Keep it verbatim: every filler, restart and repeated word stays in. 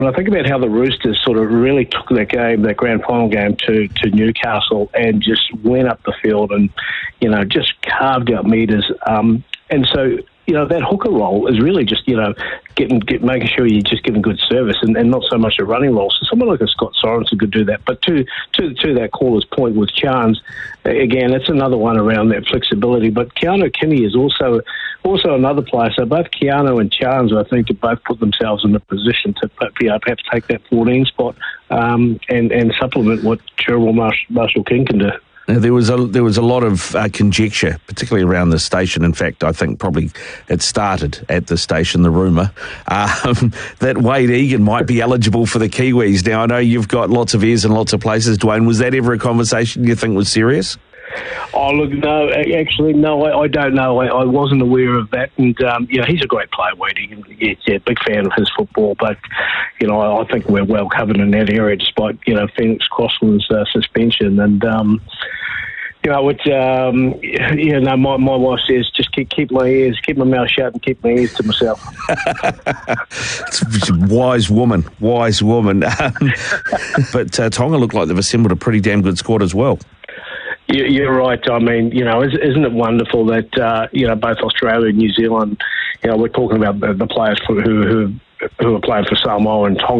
When I think about how the Roosters sort of really took that game, that grand final game, to, to Newcastle and just went up the field and, you know, just carved out metres. Um, and so, you know, that hooker role is really just, you know, getting, get, making sure you're just giving good service and, and not so much a running role. So someone like a Scott Sorensen could do that. But to to, to that caller's point with Chance, again, that's another one around that flexibility. But Keanu Kinney is also also another player. So both Keanu and Chance, I think, have both put themselves in a position to you know, perhaps take that fourteen spot um, and, and supplement what Cherwell Marsh, Marshall King can do. Now, there was a there was a lot of uh, conjecture, particularly around the station. In fact, I think probably it started at the station, the rumour, um, that Wade Egan might be eligible for the Kiwis. Now, I know you've got lots of ears in lots of places, Dwayne. Was that ever a conversation you think was serious? Oh, look, no, actually, no, I, I don't know. I, I wasn't aware of that. And, um, you know, he's a great player, Wade Egan. Yeah, yeah, big fan of his football. But, you know, I, I think we're well covered in that area despite, you know, Phoenix Crossland's uh, suspension. And, um, you know, it, um, yeah, no, my, my wife says just keep, keep my ears, keep my mouth shut and keep my ears to myself. It's a wise woman, wise woman. Um, but uh, Tonga look like they've assembled a pretty damn good squad as well. You're right. I mean, you know, isn't it wonderful that, uh, you know, both Australia and New Zealand, you know, we're talking about the, the players who, who, who are playing for Samoa and Tonga.